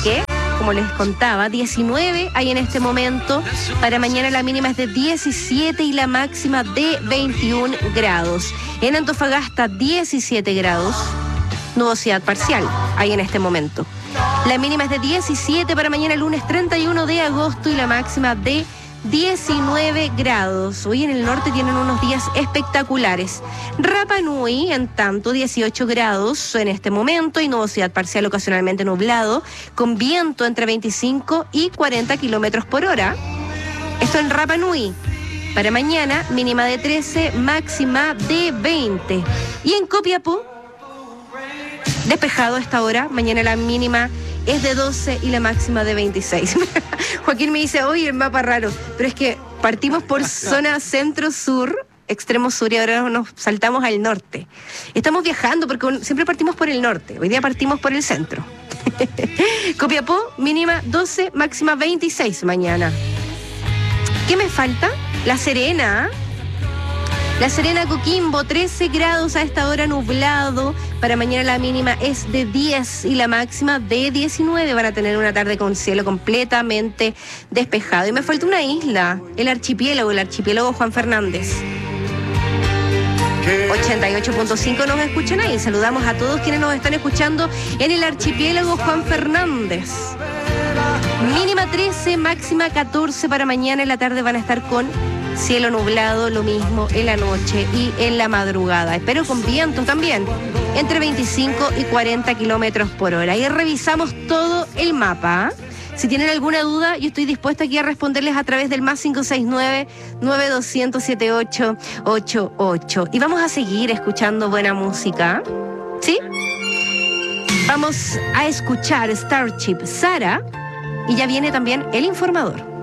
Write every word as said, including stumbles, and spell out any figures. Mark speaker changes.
Speaker 1: Iquique, como les contaba, diecinueve hay en este momento. Para mañana la mínima es de diecisiete y la máxima de veintiún grados. En Antofagasta, diecisiete grados. Nubosidad parcial hay en este momento. La mínima es de diecisiete para mañana lunes treinta y uno de agosto y la máxima de diecinueve grados. Hoy en el norte tienen unos días espectaculares. Rapa Nui, en tanto, dieciocho grados en este momento y nubosidad parcial ocasionalmente nublado, con viento entre veinticinco y cuarenta kilómetros por hora. Esto en Rapa Nui. Para mañana, mínima de trece, máxima de veinte. Y en Copiapó, despejado a esta hora, mañana la mínima es de doce y la máxima de veintiséis. Joaquín me dice, oye, el mapa raro, pero es que partimos por zona centro-sur, extremo sur, y ahora nos saltamos al norte. Estamos viajando porque siempre partimos por el norte, hoy día partimos por el centro. Copiapó, mínima doce, máxima veintiséis mañana. ¿Qué me falta? La Serena. La Serena, Coquimbo, trece grados a esta hora, nublado. Para mañana la mínima es de diez y la máxima de diecinueve. Van a tener una tarde con cielo completamente despejado. Y me falta una isla, el archipiélago, el archipiélago Juan Fernández. ochenta y ocho punto cinco nos escuchan ahí. Saludamos a todos quienes nos están escuchando en el archipiélago Juan Fernández. Mínima trece, máxima catorce para mañana. En la tarde van a estar con cielo nublado, lo mismo en la noche y en la madrugada. Espero con viento también, entre veinticinco y cuarenta kilómetros por hora. Y revisamos todo el mapa. Si tienen alguna duda, yo estoy dispuesta aquí a responderles a través del más cinco seis nueve, nueve dos cero cero, siete ocho ocho ocho. Y vamos a seguir escuchando buena música. ¿Sí? Vamos a escuchar Starship Sara y ya viene también El Informador.